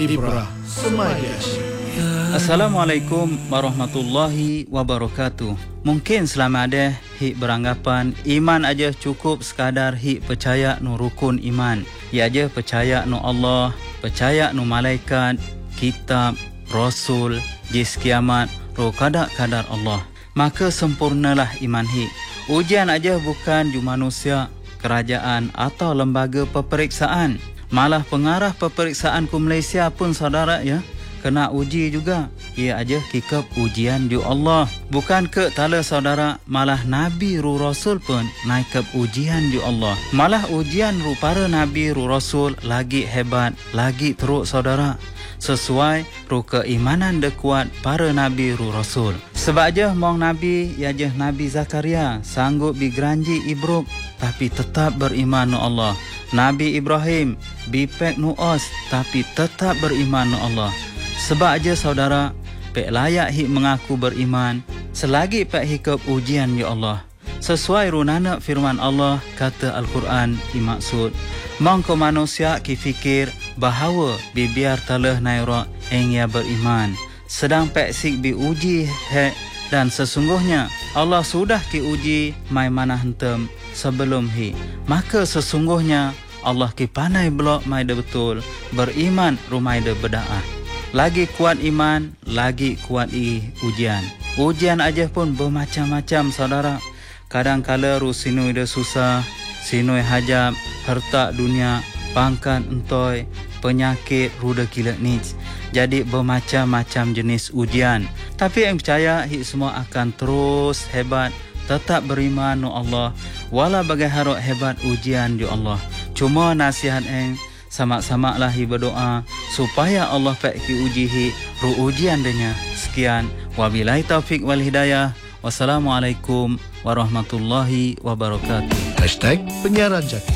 Ibrah Semadi Asyik. Assalamualaikum warahmatullahi wabarakatuh. Mungkin selama ada hik beranggapan iman aja cukup sekadar hik percaya nu rukun iman. Ia aja percaya nu Allah, percaya nu malaikat, kitab, rasul, jis kiamat, ro kadar Allah. Maka sempurnalah iman hik. Ujian aja bukan ju manusia, kerajaan atau lembaga peperiksaan. Malah pengarah peperiksaan ku Malaysia pun saudara ya, kena uji juga. Ia aja kikap ujian di Allah. Bukan ke tala saudara, malah Nabi ru Rasul pun naikap ujian di Allah. Malah ujian ru para Nabi ru Rasul lagi hebat, lagi teruk saudara. Sesuai ru keimanan de kuat para Nabi ru Rasul. Sebab aja mong Nabi, ya aja Nabi Zakaria sanggup bigranji ibruk, tapi tetap beriman nu Allah. Nabi Ibrahim bipek nuos tapi tetap beriman nu Allah. Sebab aja saudara, pek layak hik mengaku beriman selagi pek hikap ujian ya Allah. Sesuai runana firman Allah kata Al-Quran dimaksud. Mongko manusia ki fikir bahawa bibiar talah naira eng ya beriman. Sedang pek sik diuji hek dan sesungguhnya Allah sudah ki uji mai mana hentem sebelum hi. Maka sesungguhnya Allah ki pandai blok mai de betul, beriman rumai de bedaah. Lagi kuat iman, lagi kuat ujian. Ujian aja pun bermacam-macam saudara. Kadang-kala ru sinui de susah, sinui hajab, harta dunia, pangkat entoy, penyakit ruda kilat nits. Jadi bermacam-macam jenis ujian. Tapi yang percaya hik semua akan terus hebat, tetap beriman nu Allah, wala bagai harok hebat ujian di Allah. Cuma nasihat eng sama-sama lah berdoa supaya Allah peki uji hi ru ujian denya. Sekian, wabillahi taufik wal hidayah. Wassalamualaikum warahmatullahi wabarakatuh. #Penyiaran Jaki.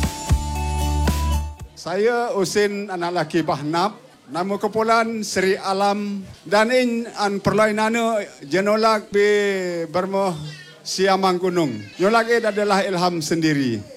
Saya Usin anak laki Bahnab, nama kumpulan Seri Alam dan an perlainana jenolak bi bermoh Siamang Gunung. Nyolak adalah ilham sendiri.